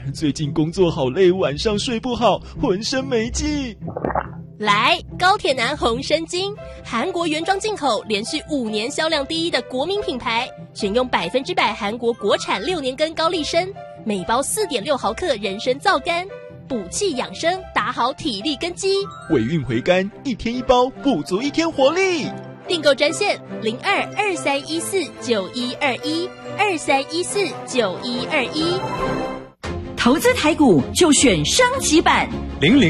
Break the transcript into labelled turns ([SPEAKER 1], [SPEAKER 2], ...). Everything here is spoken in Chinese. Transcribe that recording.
[SPEAKER 1] 最近工作好累，晚上睡不好，浑身没劲。
[SPEAKER 2] 来，高铁男红参精，韩国原装进口，连续5年销量第一的国民品牌，选用100%韩国国产6年根高丽参，每包4.6毫克人参皂苷，补气养生，打好体力根基。
[SPEAKER 1] 尾韵回甘，1天1包，补足1天活力。
[SPEAKER 2] 订购专线02-2314-9121，2314-9121。
[SPEAKER 3] 投资台股就选升级版。